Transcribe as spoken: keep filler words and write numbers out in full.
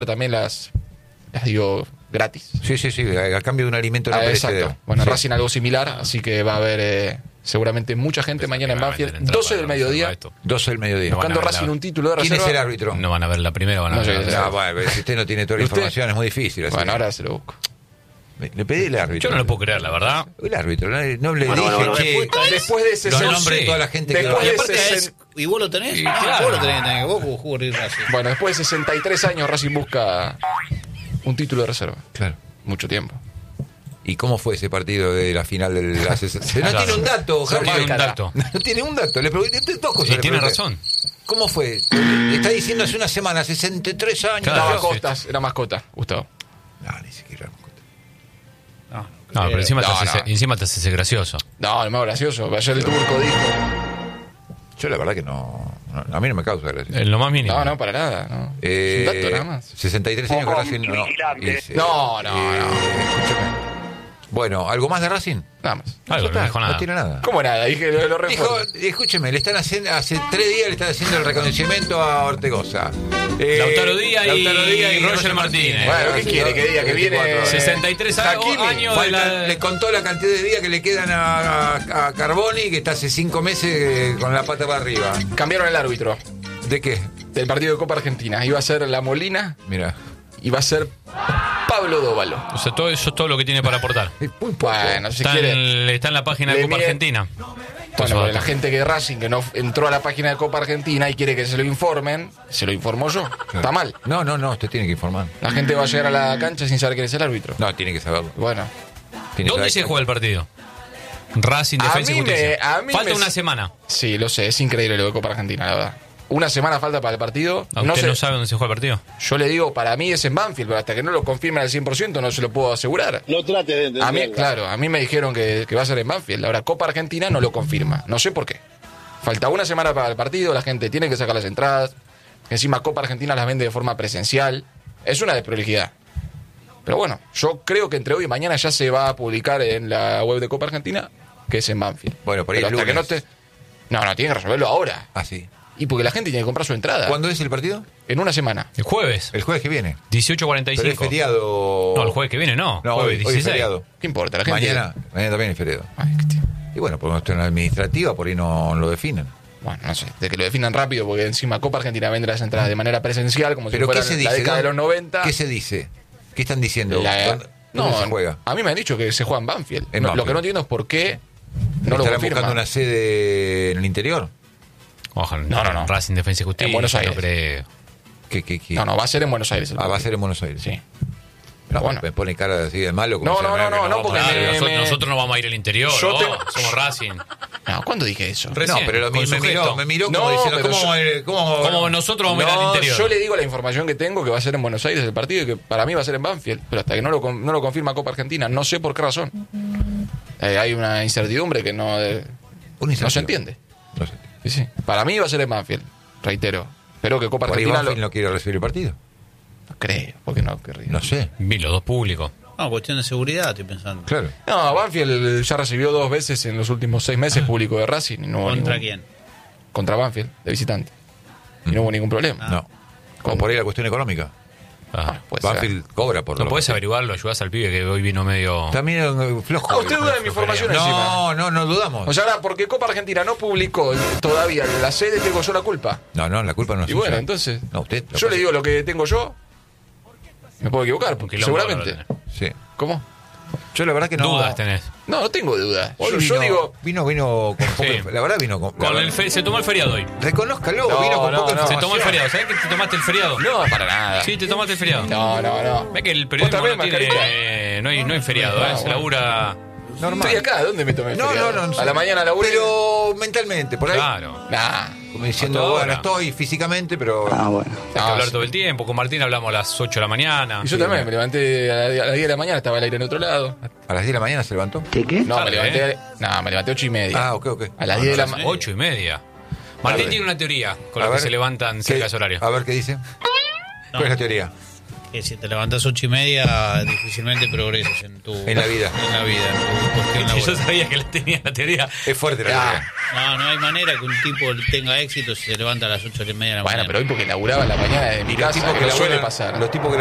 también las, las digo gratis. Sí, sí, sí, a, a cambio de un alimento no Ah, perecedero. exacto. Bueno, Sí. Racing algo similar, así que va a haber eh, seguramente mucha gente mañana en Banfield, doce del mediodía, doce del mediodía. buscando van a ver Racing la- un título de ¿Quién reserva. es el árbitro? No van a ver la primera, van a No ver sé la qué segunda. Ah, bueno, pero si usted no tiene toda la ¿Usted? información es muy difícil. así. Bueno, ahora se lo busco. Le pedí el árbitro. Yo no lo puedo creer, la verdad. El árbitro, no, no le Bueno, dije, bueno, che, respuesta es- Después de los sesenta nombres de toda la gente que... Después Y de aparte sesen- es, ¿y vos lo tenés? Y No, claro. vos lo tenés que tener, vos cubrir Racing. Bueno, después de sesenta y tres años Racing busca un título de reserva. Claro. Mucho tiempo. ¿Y cómo fue ese partido de la final del... la ses- No Claro. tiene un dato, No Javier. tiene un dato. No tiene un dato. Le pregunté dos cosas. Y le tiene pregunté. razón. ¿Cómo fue? Le está diciendo hace una semana, sesenta y tres años. Claro. Estaba sí. Costas, era mascota, Gustavo. No, ni siquiera. No, No, pero encima, No, te, haces, no. encima te haces gracioso. No, lo más gracioso. Ayer el turco dijo. Yo la verdad que no, no- a mí no me causa gracia. En lo más mínimo. No, no, para nada. No. Eh, Es un dato nada más. sesenta y tres años que Racing no. y se- No, no, eh, no. Escúchame. Bueno, ¿algo más de Racing? Nada más. Algo, Ya no está, dijo nada. No tiene nada. ¿Cómo nada? Dije lo, lo Dijo, refuerzo. escúcheme, le están haciendo, hace tres días le están haciendo el reconocimiento a Ortegoza. Eh, Lautaro Díaz y- Lautaro Díaz y Roger Martínez. Bueno, ¿qué Sí, quiere que diga? Que viene veinticuatro. sesenta y tres años, Hakimi. años de Falta- la... Le contó la cantidad de días que le quedan a, a- a Carboni, que está hace cinco meses eh, con la pata para arriba. Cambiaron el árbitro ¿De qué? del partido de Copa Argentina. Iba a ser La Molina, Mira. iba a ser Pablo Dóvalo. O sea, todo eso es todo lo que tiene para aportar. Muy poco. Bueno, si Está quiere. en, está en la página de Le Copa mide- Argentina. Bueno, Entonces, porque la va- gente que de Racing que no entró a la página de Copa Argentina y quiere que se lo informen, se lo informo yo. Está mal. No, no, no, usted tiene que informar. La gente va a llegar a la cancha sin saber quién es el árbitro. No, tiene que saberlo. Bueno, Tiene que ¿Dónde saber- se juega el partido? Racing, A Defensa y mí me- Justicia. a mí Falta me- una semana. sí, lo sé, es increíble lo de Copa Argentina, la verdad. Una semana falta para el partido. ¿A No ¿Usted sé, no sabe dónde se juega el partido? yo le digo, para mí es en Banfield, pero hasta que no lo confirmen al cien por ciento no se lo puedo asegurar. No trate de entenderlo. A mí, claro, a mí me dijeron que, que va a ser en Banfield. Ahora, Copa Argentina no lo confirma. No sé por qué. Falta una semana para el partido, la gente tiene que sacar las entradas. Encima, Copa Argentina las vende de forma presencial. Es una desprolijidad. Pero bueno, yo creo que entre hoy y mañana ya se va a publicar en la web de Copa Argentina que es en Banfield. Bueno, por ahí Pero el hasta que no lunes. te. No, no, tiene que resolverlo ahora. Ah, sí. Y porque la gente tiene que comprar su entrada. ¿Cuándo es el partido? En una semana. El jueves, El jueves que viene. dieciocho cuarenta y Pero es cinco. feriado. No, el jueves que viene no. No, jueves hoy, hoy es dieciséis. feriado. ¿Qué importa? La gente. Mañana, mañana también es feriado. Ay, qué tío. Y bueno, por una cuestión administrativa, por ahí no lo definen. Bueno, no sé, de que lo definan rápido, porque encima Copa Argentina vende las entradas de manera presencial, como si ¿Pero fuera qué se la dice? década de los ¿Dónde- noventa. ¿Qué se dice? ¿Qué están diciendo? La- ¿Dónde, dónde se juega? A mí me han dicho que se juega en Banfield. En No, Banfield. Lo que no entiendo es por qué no lo ¿Estarán confirma. buscando una sede en el interior? Ojalá. No, no, no. Racing, Defensa y Justicia. En Buenos Aires. No creo. ¿Qué, qué, qué? No, no, va a ser en Buenos Aires. el Ah, va a partido. ser en Buenos Aires. Sí. No, bueno. Me pone cara así de malo. como No, si no, me- no, no, no, porque Claro, me- nosotros, me- nosotros no vamos a ir al interior. Yo no, tengo- Somos Racing. No, ¿cuándo dije eso? Recién, No, pero lo, con me, su miró, gesto. me miró como No, diciendo, pero ¿cómo, yo- cómo, Como nosotros vamos a ir al No, interior. yo le digo la información que tengo que va a ser en Buenos Aires el partido y que para mí va a ser en Banfield, pero hasta que no lo, con- no lo confirma Copa Argentina, no sé por qué razón. Eh, hay una incertidumbre que no, eh, Un no incentivo. se entiende. No sé. Sí, sí. Para mí va a ser en Banfield, reitero. Espero que Copa Por ahí Argentina Banfield lo... no quiere recibir el partido. No creo, porque no querría. No sé. Vi los dos públicos. No, cuestión de seguridad, estoy pensando. Claro. No, Banfield ya recibió dos veces en los últimos seis meses público de Racing. Y no hubo ¿Contra ningún- quién? Contra Banfield, de visitante. Y no hubo ningún problema. No. Como por ahí la cuestión económica. Ah, Puede ser. Banfield cobra por no lo podés que- averiguarlo, ayudás al pibe que hoy vino medio. También eh, flojo. Ah, usted duda de mi información encima. No, no, no dudamos. O sea, ahora, porque Copa Argentina no publicó todavía la sede, tengo yo la culpa. No, no, la culpa no es Y suya. bueno, entonces. No, usted. lo Yo le pasa- digo lo que tengo yo. Me puedo equivocar, porque quilombo seguramente. ahora tenés. Sí. ¿Cómo? Yo la verdad que no. Dudas tenés. No, no tengo dudas. Hoy Yo, vino, yo digo. Vino, vino con poco. Sí. La verdad vino con. la Con verdad- el fe- se tomó el feriado hoy. Reconózcalo, No, vino con no, poca no. Se información. tomó el feriado. ¿Sabés que te tomaste el feriado? No, para nada. Sí, te tomaste el feriado. No, no, no. Ve que el ¿Vos periodismo también, no tiene, Mascarita? eh, no hay, no hay feriado, No, ¿eh? Se bueno. labura. Normal. Estoy acá, ¿dónde me tomé el No, feriado? no, no. A la mañana laburo. Pero mentalmente, por ahí. Claro. Nah. Como diciendo, A toda bueno, hora. estoy físicamente, pero. Ah, bueno. Hay que No, hablar sí. todo el tiempo. Con Martín hablamos a las ocho de la mañana. Y yo también me levanté a las diez de la mañana, estaba el aire en otro lado. A las diez de la mañana se levantó. ¿De qué? No, Tarde, me levanté. No, me levanté ocho y media. Ah, ok, ok. A las diez de la mañana. Ocho y media. Martín Tarde. tiene una teoría con A la que ver, se levantan cerca ¿qué- de ese horario. A ver qué dice. ¿Cuál es la teoría? Que si te levantás ocho y media, difícilmente progresas en tu... En la vida. En la vida, en tu cuestión Yo laboral. sabía que la tenía la teoría. Es fuerte la Ah, idea. No, no hay manera que un tipo tenga éxito si se levanta a las ocho y media de la bueno, mañana. pero hoy porque laburaba en la mañana de mi Y los casa, tipos que que no suele laburan- pasar. los tipos que